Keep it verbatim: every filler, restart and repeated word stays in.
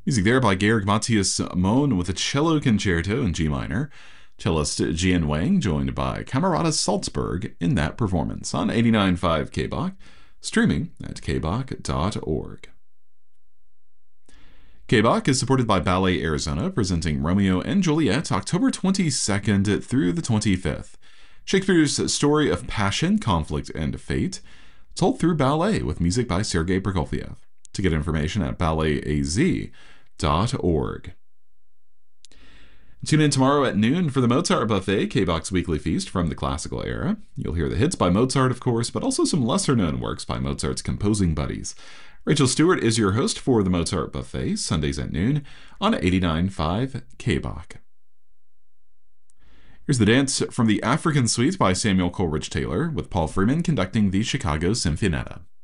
Music there by Georg Matthias Mohn with a cello concerto in G minor. Cellist Jian Wang joined by Camerata Salzburg in that performance on eighty-nine point five K B O C, streaming at k b o c dot org. K B O C is supported by Ballet Arizona, presenting Romeo and Juliet October twenty-second through the twenty-fifth. Shakespeare's story of passion, conflict, and fate, told through ballet with music by Sergei Prokofiev. To get information at ballet a z dot org. Tune in tomorrow at noon for the Mozart Buffet, K B O C's weekly feast from the classical era. You'll hear the hits by Mozart, of course, but also some lesser-known works by Mozart's composing buddies. Rachel Stewart is your host for the Mozart Buffet, Sundays at noon on eighty-nine point five K B O C. Here's the dance from the African Suite by Samuel Coleridge Taylor, with Paul Freeman conducting the Chicago Sinfonietta.